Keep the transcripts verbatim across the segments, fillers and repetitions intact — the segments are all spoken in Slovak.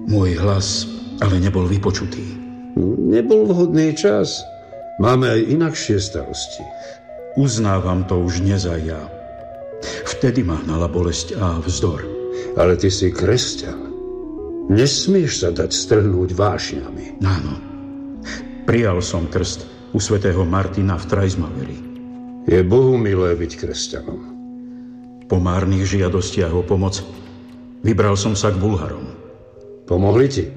Môj hlas ale nebol vypočutý. Nebol vhodný čas. Máme aj inakšie starosti. Uznávam to už dnes aj ja. Vtedy ma hnala bolesť a vzdor. Ale ty si kresťan. Nesmieš sa dať strhnúť vášňami. Áno. Prijal som krst u svätého Martina v Trajsmaveri. Je Bohu milé byť kresťanom. Po márnych žiadostiach o pomoc vybral som sa k Bulharom. Pomohli ti?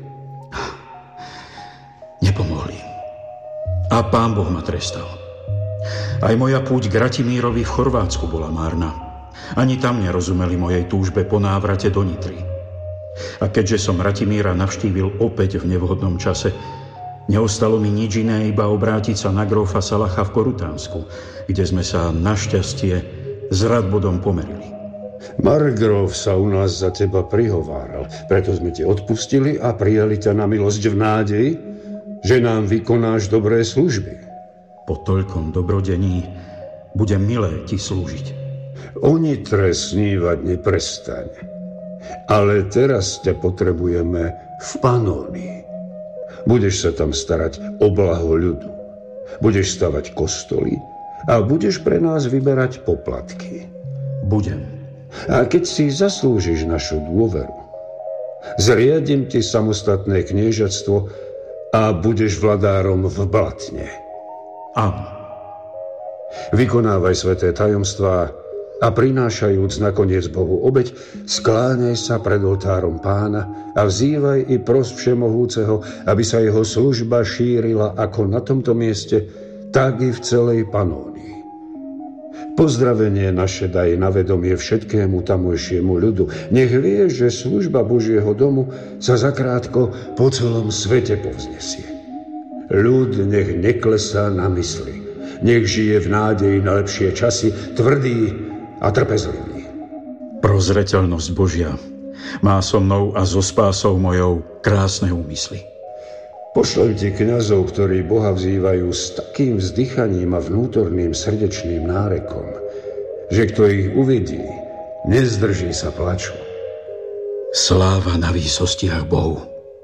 Nepomohli. A Pán Boh ma trestal. Aj moja púť k Ratimírovi v Chorvátsku bola márna. Ani tam nerozumeli mojej túžbe po návrate do Nitry. A keďže som Ratimíra navštívil opäť v nevhodnom čase, neostalo mi nič iné, iba obrátiť sa na grófa Salacha v Korutánsku, kde sme sa našťastie s Radbodom pomerili. Margrove sa u nás za teba prihováral, preto sme ti odpustili a prijali ťa na milosť v nádeji, že nám vykonáš dobré služby. Po toľkom dobrodení bude milé ti slúžiť. O Nitre snívať neprestaň. Ale teraz ťa potrebujeme v Panónii. Budeš sa tam starať o blaho ľudu. Budeš stavať kostoly a budeš pre nás vyberať poplatky. Budem. A keď si zaslúžiš našu dôveru, zriadím ti samostatné kniežatstvo a budeš vladárom v Blatne. Áno. Vykonávaj sväté tajomstvá a prinášajúc nakoniec Bohu obeť, skláňaj sa pred oltárom Pána a vzývaj i pros Všemohúceho, aby sa jeho služba šírila ako na tomto mieste, tak i v celej Panónii. Pozdravenie naše daj na vedomie všetkému tamojšiemu ľudu. Nech vie, že služba Božieho domu sa zakrátko po celom svete povznesie. Ľud nech neklesá na mysli. Nech žije v nádeji na lepšie časy, tvrdý a trpezlivý. Prozreteľnosť Božia má so mnou a so spásou mojou krásne úmysly. Pošlem ti kňazov, ktorí Boha vzývajú s takým vzdychaním a vnútorným srdečným nárekom, že kto ich uvidí, nezdrží sa plaču. Sláva na výsostiach Bohu.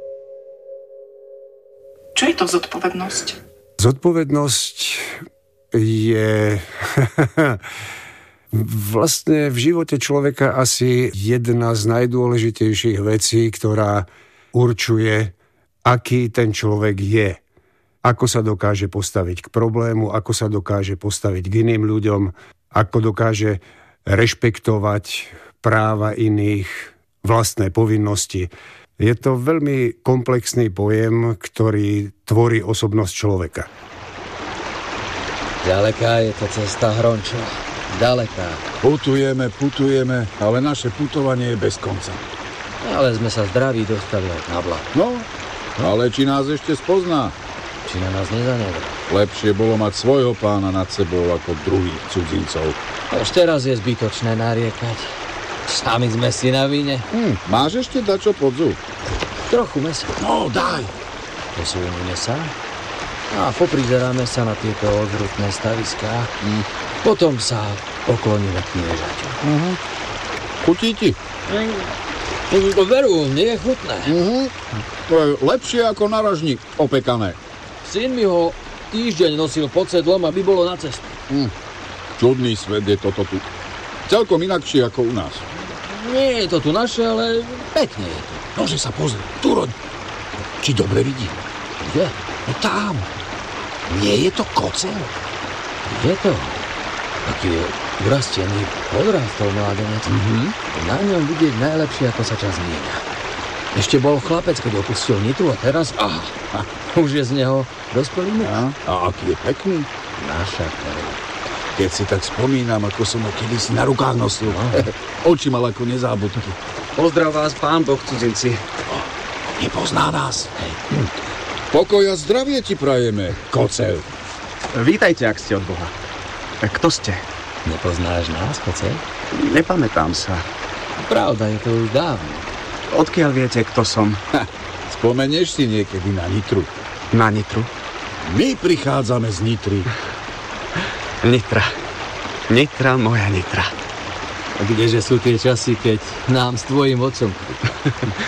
Čo je to zodpovednosť? Zodpovednosť je vlastne v živote človeka asi jedna z najdôležitejších vecí, ktorá určuje, aký ten človek je. Ako sa dokáže postaviť k problému, ako sa dokáže postaviť k iným ľuďom, ako dokáže rešpektovať práva iných, vlastné povinnosti. Je to veľmi komplexný pojem, ktorý tvorí osobnosť človeka. Ďaleká je to cesta, Hrončo. Ďaleká. Putujeme, putujeme, ale naše putovanie je bez konca. Ale sme sa zdraví dostali aj na Blat. No, ale či nás ešte spozná? Či na nás nezanevá? Lepšie bolo mať svojho pána nad sebou ako druhých cudzincov. Už teraz je zbytočné nariekať. Sami sme si na vine. Hm, máš ešte dačo pod zub? Trochu mesa. No, daj. Posúvame mesa a poprizeráme sa na tieto odvrutné staviská. Hm. Potom sa pokloníme kniežaťu. Uh-huh. Chutí ti? To veru, nie je chutné. Uh-huh. To je lepšie ako naražník opekané. Syn mi ho týždeň nosil pod sedlom, aby bolo na ceste. Hm. Čudný svet je toto tu. Celkom inakšie ako u nás. Nie je to tu naše, ale pekne je to. Nože sa pozri, tu roď. Či dobre vidí? Kde? No tam. Nie je to koceľ? Je to. Taký je urastený, podrástol mládenec. Mm-hmm. Na ňom vidieť najlepšie, ako sa čas míňa. Ešte bol chlapec, keď opustil Nitru a teraz... Aha, už je z neho dospelý muž. A, a aký je pekný. Naša krv. Keď si tak spomínam, ako som ho kedysi na rukách nosil. No. Oči mal ako nezábudky. Pozdrav vás, pán Boh, cudzinci. O, nepozná nás. Hej. Hm. Pokoj a zdravie ti prajeme, koceľ. Vítajte, ak ste od Boha. Kto ste? Nepoznáš nás, koceľ? Nepamätám sa. Pravda, je to už dávno. Odkiaľ viete, kto som? Ha, spomenieš si niekedy na Nitru? Na Nitru? My prichádzame z Nitry. Nitra. Nitra, moja Nitra. A kdeže sú tie časy, keď nám s tvojim otcom